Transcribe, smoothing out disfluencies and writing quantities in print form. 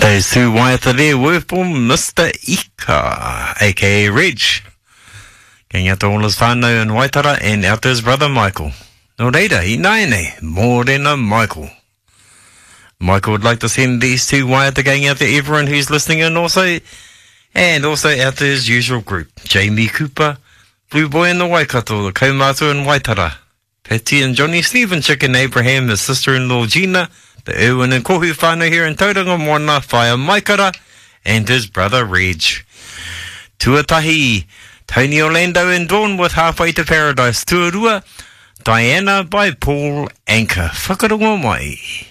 Those two waiata there were for Mr. Ika, aka Reg. Going out to all his whānau in Waitara and out to his brother Michael. No reira, I naene, more than a Michael. Michael would like to send these two waiata going out to everyone who's listening in also, and also out to his usual group, Jamie Cooper, Blue Boy in the Waikato, the Kaumatu in Waitara, Patty and Johnny, Stephen Chicken Abraham, his sister-in-law Gina, the Erwin and Kohu whānau here in Tauranga Moana, Whaia Maikara, and his brother Reg. Tuatahi, Tony Orlando and Dawn with Halfway to Paradise. Tuarua, Diana by Paul Anchor. Whakarongo mai.